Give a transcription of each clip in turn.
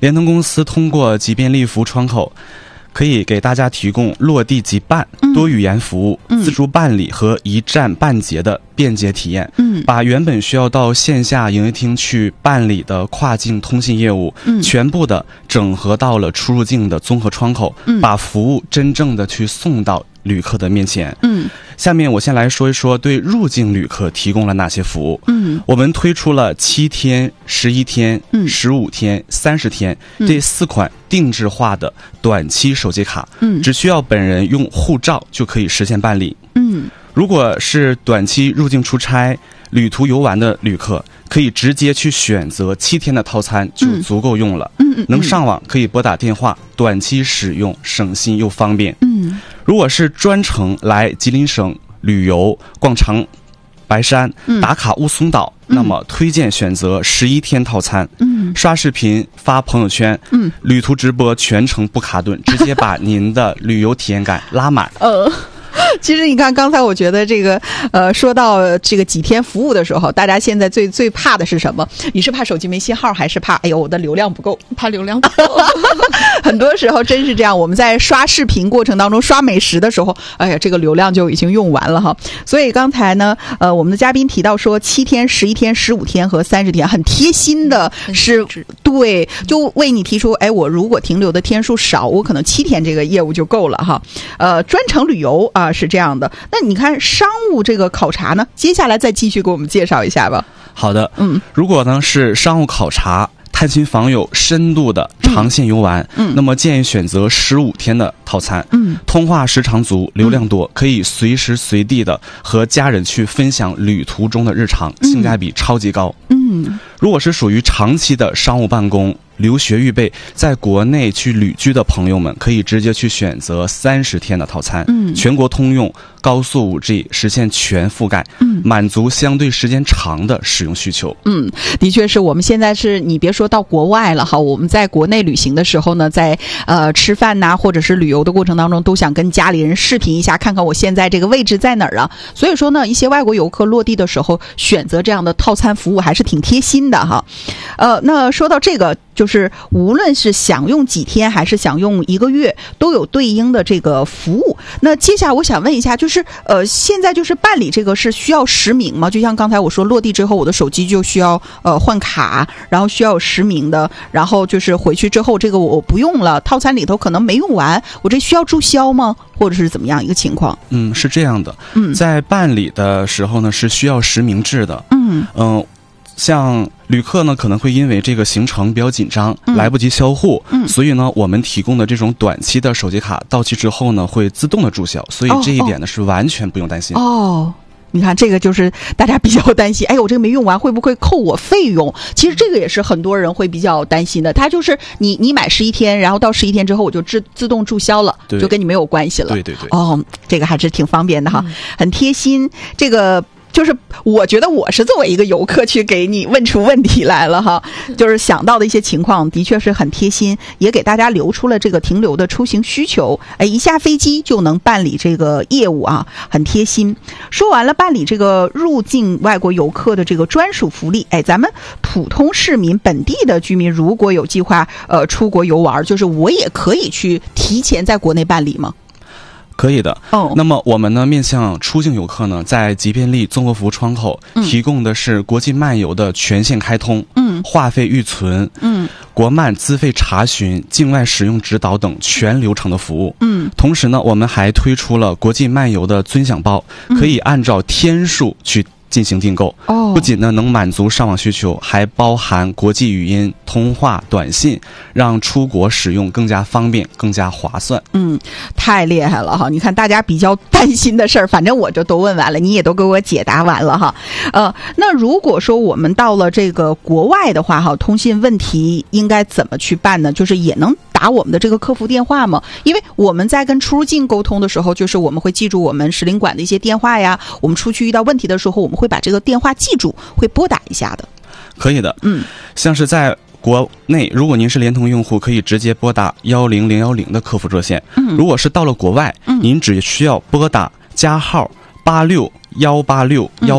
联通公司通过即便利服务窗口，可以给大家提供落地即办、多语言服务、自助办理和一站办结的便捷体验。把原本需要到线下营业厅去办理的跨境通信业务，全部的整合到了出入境的综合窗口，把服务真正的去送到旅客的面前。下面我先来说一说对入境旅客提供了哪些服务。我们推出了7天、11天、15天、30天这4款定制化的短期手机卡，只需要本人用护照就可以实现办理。如果是短期入境出差、旅途游玩的旅客，可以直接去选择7天的套餐就足够用了。能上网可以拨打电话，短期使用省心又方便。如果是专程来吉林省旅游、逛长白山、打卡雾凇岛，那么推荐选择11天套餐。刷视频发朋友圈，旅途直播全程不卡顿，直接把您的旅游体验感拉满。 其实你看，刚才我觉得这个说到这个几天服务的时候，大家现在最怕的是什么？你是怕手机没信号，还是怕哎呦我的流量不够？ 怕流量不够。 很多时候真是这样，我们在刷视频过程当中刷美食的时候，哎呀这个流量就已经用完了哈。所以刚才呢我们的嘉宾提到说7天、11天、15天和30天，很贴心的是对，就为你提出哎我如果停留的天数少，我可能7天这个业务就够了哈。专程旅游是这样的。那你看商务这个考察呢，接下来再继续给我们介绍一下吧。 好的，如果呢是商务考察、探亲访友、深度的长线游玩，那么建议选择15天的套餐。通话时长足，流量多，可以随时随地的和家人去分享旅途中的日常，性价比超级高。如果是属于长期的商务办公、留学预备，在国内去旅居的朋友们，可以直接去选择30天的套餐，全国通用、高速 5G 实现全覆盖，满足相对时间长的使用需求。 的确是我们现在是你别说到国外了哈，我们在国内旅行的时候呢，在吃饭呐或者是旅游的过程当中，都想跟家里人视频一下，看看我现在这个位置在哪儿啊。所以说呢，一些外国游客落地的时候选择这样的套餐服务还是挺贴心的哈。那说到这个，就是无论是想用几天还是想用1个月，都有对应的这个服务。那接下来我想问一下，就是现在就是办理这个是需要实名吗？就像刚才我说，落地之后我的手机就需要换卡，然后需要有实名的，然后就是回去之后这个我不用了，套餐里头可能没用完，我这需要注销吗？或者是怎么样一个情况？ 是这样的，在办理的时候呢是需要实名制的。像旅客呢可能会因为这个行程比较紧张，来不及销户，所以呢我们提供的这种短期的手机卡到期之后呢会自动的注销，所以这一点呢是完全不用担心。 你看这个就是大家比较担心，哎我这个没用完会不会扣我费用？其实这个也是很多人会比较担心的，它就是你买11天，然后到11天之后我就自动注销了，就跟你没有关系了。 对这个还是挺方便的哈，很贴心。这个就是我觉得我是作为一个游客去给你问出问题来了哈，就是想到的一些情况的确是很贴心，也给大家留出了这个停留的出行需求，一下飞机就能办理这个业务啊，很贴心。说完了办理这个入境外国游客的这个专属福利，咱们普通市民本地的居民如果有计划出国游玩，就是我也可以去提前在国内办理吗？ 可以的。那么我们呢面向出境游客呢，在即便利综合服务窗口提供的是国际漫游的全线开通，话费预存，国漫资费查询、境外使用指导等全流程的服务。同时呢我们还推出了国际漫游的尊享包，可以按照天数去进行订购。不仅呢能满足上网需求，还包含国际语音、通话、短信，让出国使用更加方便、更加划算。 太厉害了哈！你看大家比较担心的事儿，反正我就都问完了，你也都给我解答完了哈。那如果说我们到了这个国外的话哈，通信问题应该怎么去办呢？就是也能打我们的这个客服电话吗？因为我们在跟出入境沟通的时候，就是我们会记住我们使领馆的一些电话呀，我们出去遇到问题的时候，我们会把这个电话记住，会拨打一下的。 可以的。像是在国内，如果您是联通用户，可以直接拨打10010的客服热线。如果是到了国外，您只需要拨打加号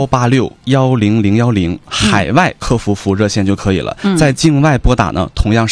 86186186101010海外客服服务热线就可以了。在境外拨打呢，同样